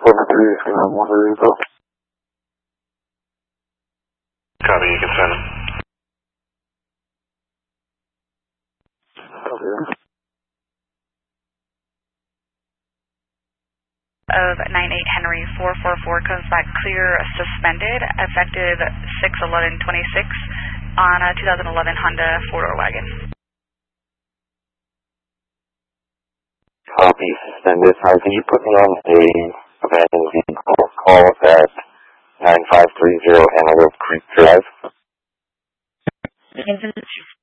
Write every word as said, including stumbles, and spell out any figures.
three is going to have one info. Copy, you can send them. Okay. Of nine eight Henry four four four comes back clear suspended, effective six eleven twenty-six on a two thousand eleven Honda four-door wagon. Copy, suspended. Sorry, can you put me on a abandoned vehicle call at nine five three zero Antelope Creek Drive?